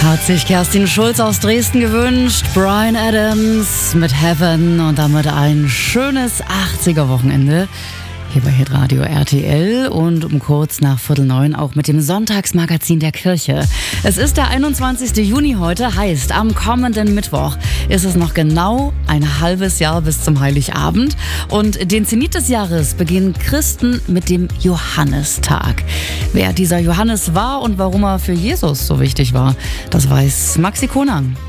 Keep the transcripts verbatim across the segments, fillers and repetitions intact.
Hat sich Kerstin Schulz aus Dresden gewünscht. Bryan Adams mit Heaven und damit ein schönes achtziger-Wochenende hier bei Hitradio R T L und um kurz nach Viertel neun auch mit dem Sonntagsmagazin der Kirche. Es ist der einundzwanzigste Juni heute, heißt am kommenden Mittwoch ist es noch genau ein halbes Jahr bis zum Heiligabend und den Zenit des Jahres beginnen Christen mit dem Johannistag. Wer dieser Johannes war und warum er für Jesus so wichtig war, das weiß Maxi Konang.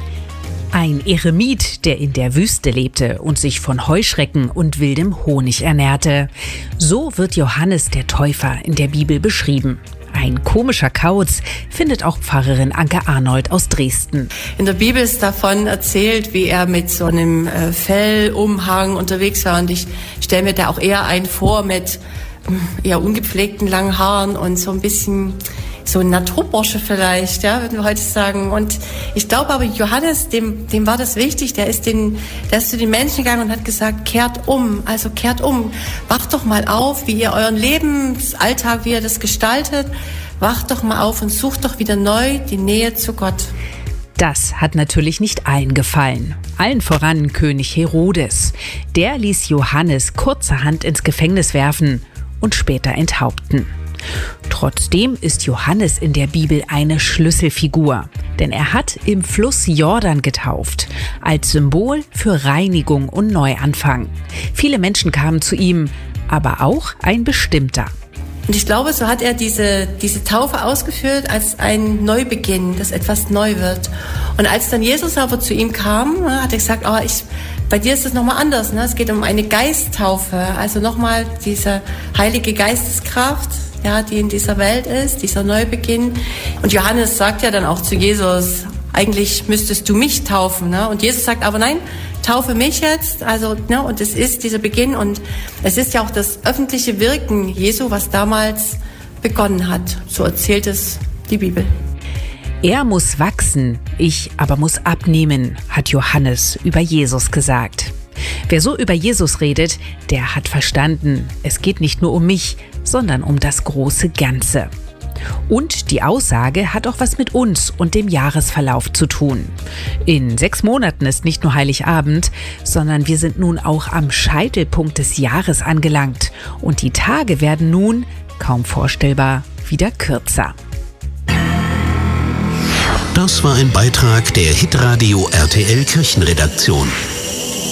Ein Eremit, der in der Wüste lebte und sich von Heuschrecken und wildem Honig ernährte. So wird Johannes der Täufer in der Bibel beschrieben. Ein komischer Kauz, findet auch Pfarrerin Anke Arnold aus Dresden. In der Bibel ist davon erzählt, wie er mit so einem äh, Fellumhang unterwegs war. Und ich stelle mir da auch eher einen vor mit eher ungepflegten langen Haaren und so ein bisschen so ein Naturbursche vielleicht, ja, würden wir heute sagen. Und ich glaube aber, Johannes, dem, dem war das wichtig. Der ist, den, der ist zu den Menschen gegangen und hat gesagt, kehrt um, also kehrt um. Wacht doch mal auf, wie ihr euren Lebensalltag, wie ihr das gestaltet. Wacht doch mal auf und sucht doch wieder neu die Nähe zu Gott. Das hat natürlich nicht allen gefallen. Allen voran König Herodes. Der ließ Johannes kurzerhand ins Gefängnis werfen und später enthaupten. Trotzdem ist Johannes in der Bibel eine Schlüsselfigur, denn er hat im Fluss Jordan getauft, als Symbol für Reinigung und Neuanfang. Viele Menschen kamen zu ihm, aber auch ein bestimmter. Und ich glaube, so hat er diese, diese Taufe ausgeführt als ein Neubeginn, dass etwas neu wird. Und als dann Jesus aber zu ihm kam, hat er gesagt, oh, ich, bei dir ist es nochmal anders. Ne? Es geht um eine Geisttaufe, also nochmal diese heilige Geisteskraft, ja, die in dieser Welt ist, dieser Neubeginn. Und Johannes sagt ja dann auch zu Jesus, eigentlich müsstest du mich taufen. Ne? Und Jesus sagt aber nein, taufe mich jetzt. Also, ne, und es ist dieser Beginn und es ist ja auch das öffentliche Wirken Jesu, was damals begonnen hat. So erzählt es die Bibel. Er muss wachsen, ich aber muss abnehmen, hat Johannes über Jesus gesagt. Wer so über Jesus redet, der hat verstanden, es geht nicht nur um mich, sondern um das große Ganze. Und die Aussage hat auch was mit uns und dem Jahresverlauf zu tun. In sechs Monaten ist nicht nur Heiligabend, sondern wir sind nun auch am Scheitelpunkt des Jahres angelangt. Und die Tage werden nun, kaum vorstellbar, wieder kürzer. Das war ein Beitrag der Hitradio R T L Kirchenredaktion.